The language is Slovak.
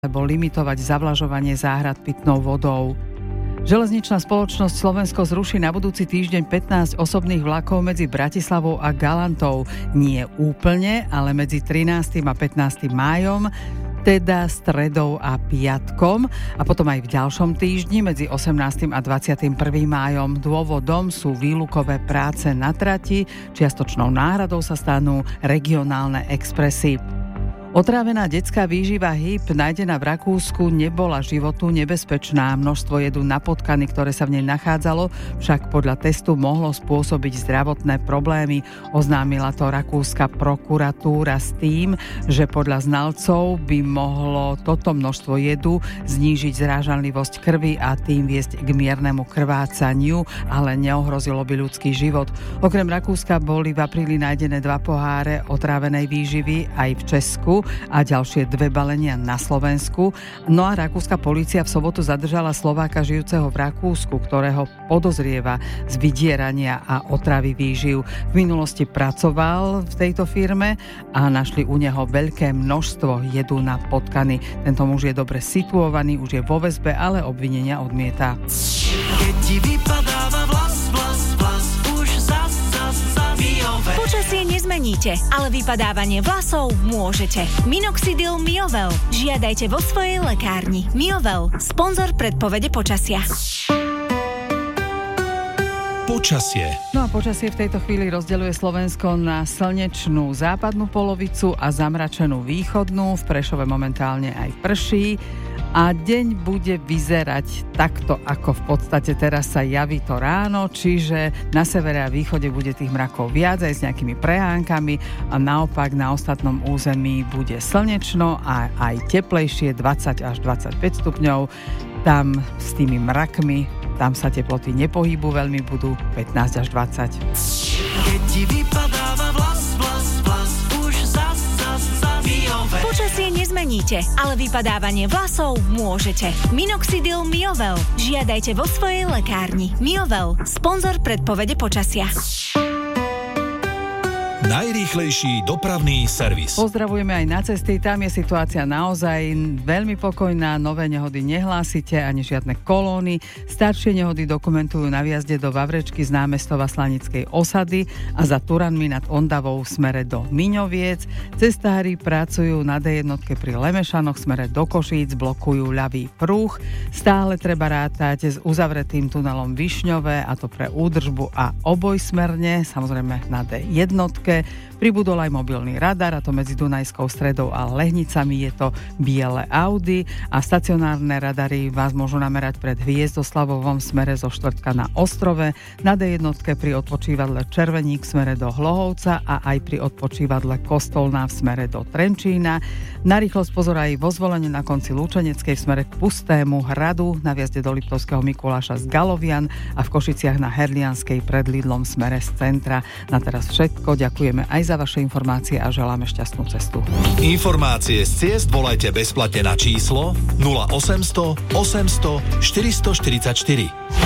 alebo limitovať zavlažovanie záhrad pitnou vodou. Železničná spoločnosť Slovensko zruší na budúci týždeň 15 osobných vlakov medzi Bratislavou a Galantou. Nie úplne, ale medzi 13. a 15. májom, teda stredou a piatkom, a potom aj v ďalšom týždni medzi 18. a 21. májom. Dôvodom sú výlukové práce na trati, čiastočnou náhradou sa stanú regionálne expresy. Otrávená detská výživa HIP nájdená v Rakúsku nebola životu nebezpečná. Množstvo jedu na potkany, ktoré sa v nej nachádzalo, však podľa testu mohlo spôsobiť zdravotné problémy. Oznámila to rakúska prokuratúra s tým, že podľa znalcov by mohlo toto množstvo jedu znížiť zrážanlivosť krvi a tým viesť k miernemu krvácaniu, ale neohrozilo by ľudský život. Okrem Rakúska boli v apríli nájdené 2 poháre otrávenej výživy aj v Česku a ďalšie 2 balenia na Slovensku. No a rakúska polícia v sobotu zadržala Slováka žijúceho v Rakúsku, ktorého podozrieva z vydierania a otravy výživ. V minulosti pracoval v tejto firme a našli u neho veľké množstvo jedu na potkany. Tento muž je dobre situovaný, už je vo väzbe, ale obvinenia odmieta. Keď ti vypadáva vlas, už zas, počasie nezmeníte, ale vypadávanie vlasov môžete. Minoxidil Miovel. Žiadajte vo svojej lekárni. Miovel, sponzor predpovede počasia. Počasie. No a počasie v tejto chvíli rozdeľuje Slovensko na slnečnú západnú polovicu a zamračenú východnú. V Prešove momentálne aj prší. A deň bude vyzerať takto, ako v podstate teraz sa javí to ráno, čiže na severe a východe bude tých mrakov viac aj s nejakými prehánkami a naopak na ostatnom území bude slnečno a aj teplejšie 20 až 25 stupňov. Tam s tými mrakmi, tam sa teploty nepohýbu veľmi, budú 15 až 20. Keď ti vypadáva vlas, už zas, počasie nezmeníte, ale vypadávanie vlasov môžete. Minoxidil Miovel. Žiadajte vo svojej lekárni. Miovel, sponzor predpovede počasia. Najrýchlejší dopravný servis. Pozdravujeme aj na cesty, tam je situácia naozaj veľmi pokojná, nové nehody nehlásite, ani žiadne kolóny. Staršie nehody dokumentujú na vjazde do Vavrečky z námestova Slanickej osady a za Turanmi nad Ondavou v smere do Miňoviec. Cestári pracujú na D1 pri Lemešanoch v smere do Košíc, blokujú ľavý pruh. Stále treba rátať s uzavretým tunelom Višňové, a to pre údržbu a obojsmerne, samozrejme na D1. Pribudol aj mobilný radar, a to medzi Dunajskou Stredou a Lehnicami je to biele Audi, a stacionárne radary vás môžu namerať pred Hviezdoslavovom smere zo Štvrtka na Ostrove, na D1 pri odpočívadle Červeník v smere do Hlohovca a aj pri odpočívadle Kostolná v smere do Trenčína. Na rýchlosť pozor aj vo Zvolene na konci Lučeneckej v smere k Pustému Hradu, na vjazde do Liptovského Mikuláša z Galovian a v Košiciach na Herlianskej pred Lidlom v smere z centra. Na teraz všetko, ďakujeme aj za vaše informácie a želáme šťastnú cestu. Informácie z ciest volajte bezplatne na číslo 0800 800 444.